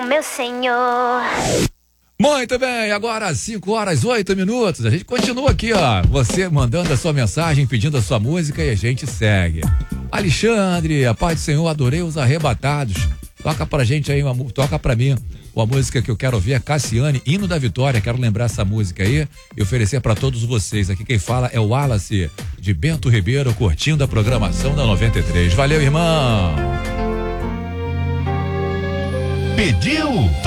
meu Senhor. Muito bem, agora 5h08. A gente continua aqui, ó. Você mandando a sua mensagem, pedindo a sua música e a gente segue. Alexandre, a paz do Senhor, adorei os arrebatados. Toca pra gente aí, toca pra mim. A música que eu quero ouvir é Cassiane, Hino da Vitória. Quero lembrar essa música aí e oferecer pra todos vocês. Aqui quem fala é o Wallace, de Bento Ribeiro, curtindo a programação da 93. Valeu, irmão. Pediu,